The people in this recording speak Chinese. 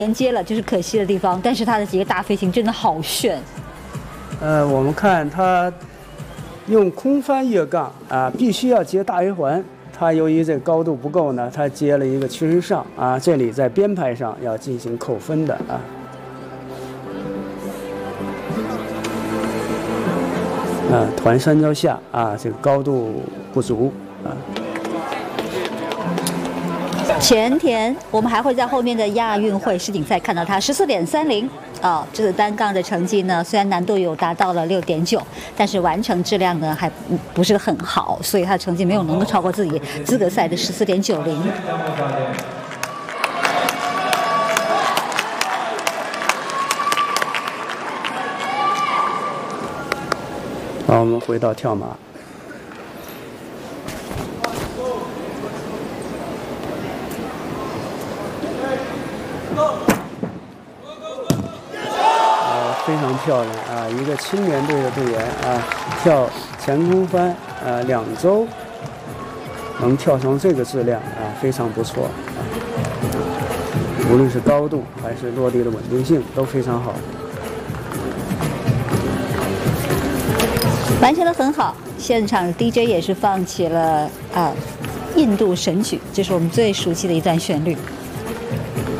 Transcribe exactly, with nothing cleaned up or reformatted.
连接了，就是可惜的地方。但是它的几个大飞行真的好炫。 呃，我们看它用空翻越杠啊，必须要接大 A 环。它由于这个高度不够呢，它接了一个屈身上啊，这里在编排上要进行扣分的啊。啊，团三焦下啊，这个高度不足啊。 前田，我们还会在后面的亚运会世锦赛看到他十四点三零啊，这个单杠的成绩呢，虽然难度有达到了六点九，但是完成质量呢还不是很好，所以他的成绩没有能够超过自己资格赛的十四点九零。 好，我们回到跳马。 非常漂亮啊！一个青年队的队员啊，跳前空翻啊，两周能跳成这个质量啊，非常不错啊！无论是高度还是落地的稳定性都非常好， 完成得很好。现场 D J 也是放起了啊印度神曲，这是我们最熟悉的一段旋律。